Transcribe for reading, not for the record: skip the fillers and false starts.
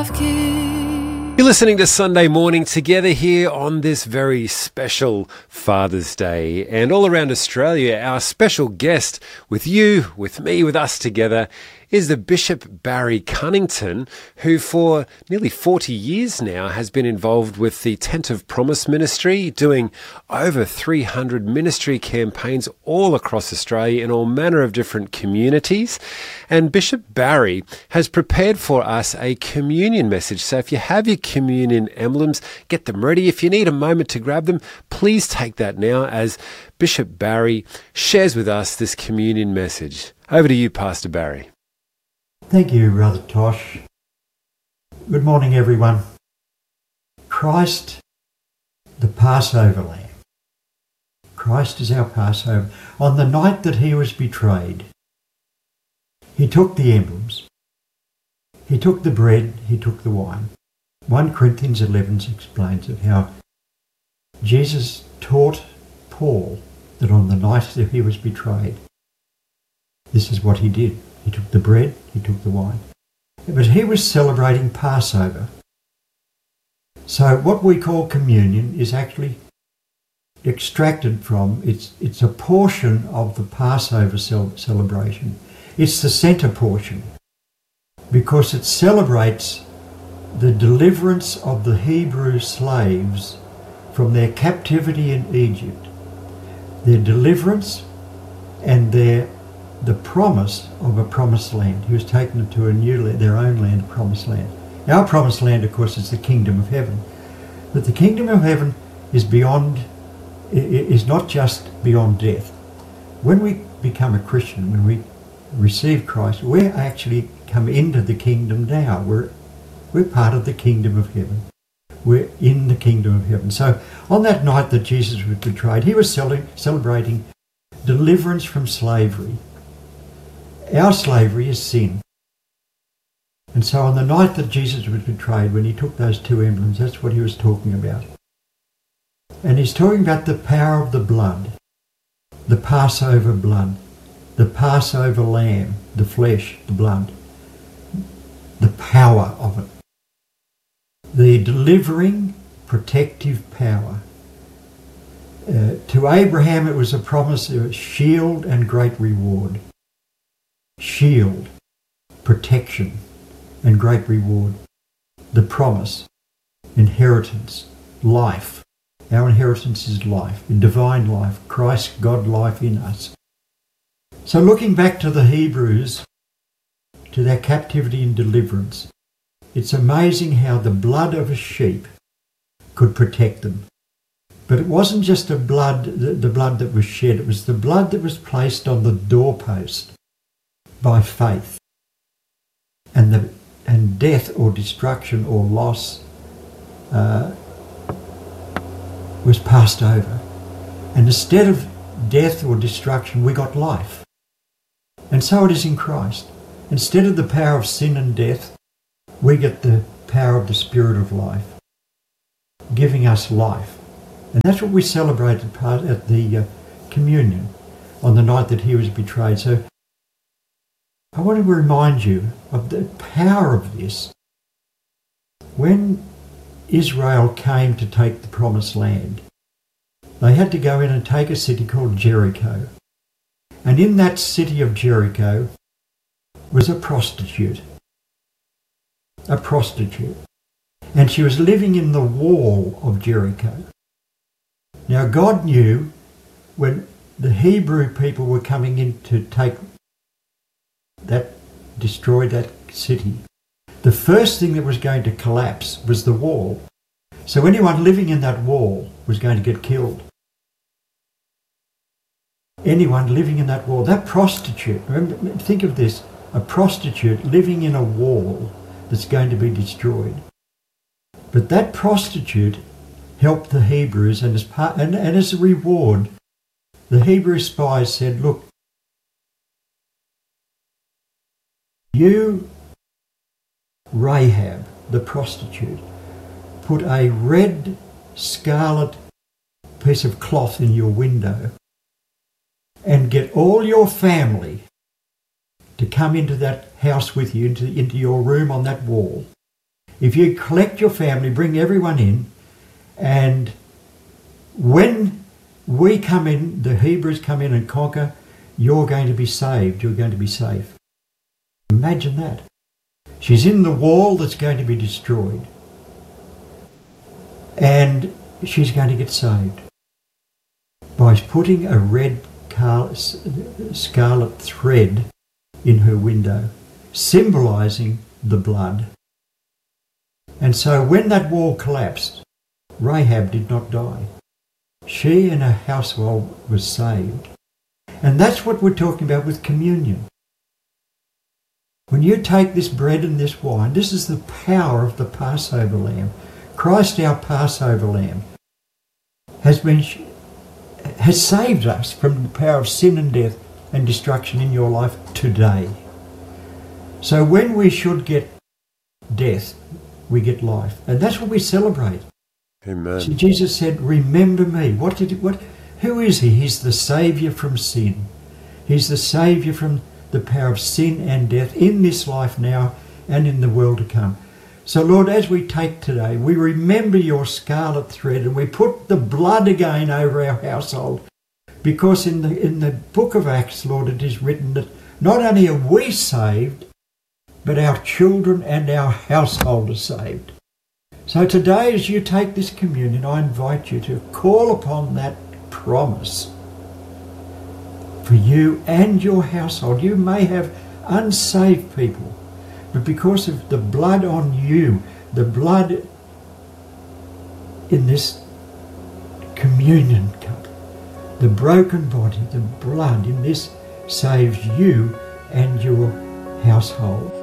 of Kings. You're listening to Sunday Morning together here on this very special Father's Day. And all around Australia, our special guest with you, with me, with us together is the Bishop Barry Cunnington, who for nearly 40 years now has been involved with the Tent of Promise ministry, doing over 300 ministry campaigns all across Australia in all manner of different communities. And Bishop Barry has prepared for us a communion message. So if you have your communion emblems, get them ready. If you need a moment to grab them, please take that now as Bishop Barry shares with us this communion message. Over to you, Pastor Barry. Thank you, Brother Tosh. Good morning, everyone. Christ, the Passover Lamb. Christ is our Passover. On the night that he was betrayed, he took the emblems. He took the bread, he took the wine. 1 Corinthians 11 explains it, how Jesus taught Paul that on the night that he was betrayed, this is what he did. He took the bread, he took the wine. But he was celebrating Passover. So what we call communion is actually extracted from, it's a portion of the Passover celebration. It's the centre portion because it celebrates the deliverance of the Hebrew slaves from their captivity in Egypt, their deliverance and the promise of a promised land. He was taking them to a new land, their own land, a promised land. Our promised land, of course, is the kingdom of heaven. But the kingdom of heaven is not just beyond death. When we become a Christian, when we receive Christ, we actually come into the kingdom now. We're part of the kingdom of heaven. We're in the kingdom of heaven. So on that night that Jesus was betrayed, he was celebrating deliverance from slavery. Our slavery is sin. And so on the night that Jesus was betrayed, when he took those two emblems, that's what he was talking about. And he's talking about the power of the blood, the Passover blood, the Passover lamb, the flesh, the blood, the power of it, the delivering, protective power. To Abraham it was a promise of shield and great reward. Shield, protection, and great reward. The promise, inheritance, life. Our inheritance is life, divine life, Christ, God life in us. So looking back to the Hebrews, to their captivity and deliverance, it's amazing how the blood of a sheep could protect them. But it wasn't just the blood that was shed, it was the blood that was placed on the doorpost by faith. And death or destruction or loss was passed over. And instead of death or destruction, we got life. And so it is in Christ. Instead of the power of sin and death, we get the power of the Spirit of life, giving us life. And that's what we celebrated at the communion on the night that he was betrayed. So I want to remind you of the power of this. When Israel came to take the promised land, they had to go in and take a city called Jericho. And in that city of Jericho was a prostitute. A prostitute. And she was living in the wall of Jericho. Now God knew when the Hebrew people were coming in to destroy that city, the first thing that was going to collapse was the wall. So anyone living in that wall was going to get killed. Anyone living in that wall, that prostitute, remember, think of this, a prostitute living in a wall that's going to be destroyed. But that prostitute helped the Hebrews, and as a reward, the Hebrew spies said, look, you, Rahab, the prostitute, put a red scarlet piece of cloth in your window and get all your family to come into that house with you, into your room on that wall, If you collect your family, bring everyone in, and when we come in, the Hebrews come in and conquer, you're going to be saved, you're going to be safe. Imagine that. She's in the wall that's going to be destroyed, and she's going to get saved by putting a red scarlet thread in her window, symbolising the blood. And so when that wall collapsed, Rahab did not die. She and her household was saved. And that's what we're talking about with communion. When you take this bread and this wine, this is the power of the Passover lamb. Christ, our Passover lamb, has saved us from the power of sin and death and destruction in your life today. So when we should get death, we get life. And that's what we celebrate. Amen. So Jesus said, remember me. Who is he? He's the Saviour from sin. He's the Saviour from the power of sin and death in this life now and in the world to come. So Lord, as we take today, we remember your scarlet thread and we put the blood again over our household. Because in the book of Acts, Lord, it is written that not only are we saved, but our children and our household are saved. So today, as you take this communion, I invite you to call upon that promise for you and your household. You may have unsaved people, but because of the blood on you, the blood in this communion cup, the broken body, the blood in this saves you and your household.